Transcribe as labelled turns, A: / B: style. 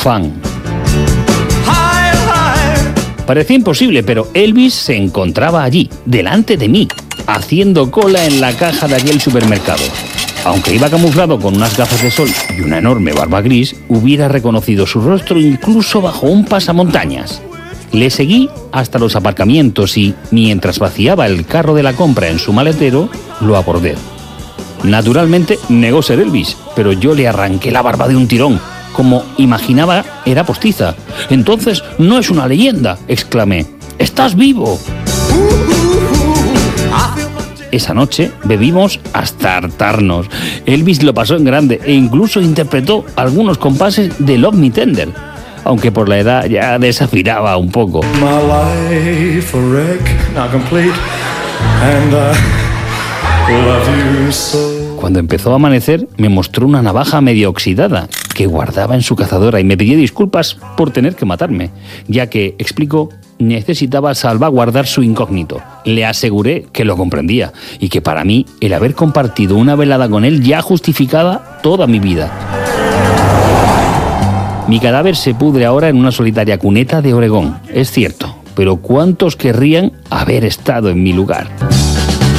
A: fan. Parecía imposible, pero Elvis se encontraba allí, delante de mí, haciendo cola en la caja de aquel supermercado. Aunque iba camuflado con unas gafas de sol y una enorme barba gris, hubiera reconocido su rostro incluso bajo un pasamontañas. Le seguí hasta los aparcamientos y, mientras vaciaba el carro de la compra en su maletero, lo abordé. Naturalmente negó ser Elvis, pero yo le arranqué la barba de un tirón. Como imaginaba, era postiza. «Entonces no es una leyenda», exclamé. «¡Estás vivo!». Esa noche bebimos hasta hartarnos. Elvis lo pasó en grande e incluso interpretó algunos compases de Love Me Tender, aunque por la edad ya desafinaba un poco. Cuando empezó a amanecer, me mostró una navaja medio oxidada que guardaba en su cazadora y me pidió disculpas por tener que matarme, ya que, explicó, necesitaba salvaguardar su incógnito. Le aseguré que lo comprendía y que para mí el haber compartido una velada con él ya justificaba toda mi vida. Mi cadáver se pudre ahora en una solitaria cuneta de Oregón, es cierto, pero ¿cuántos querrían haber estado en mi lugar?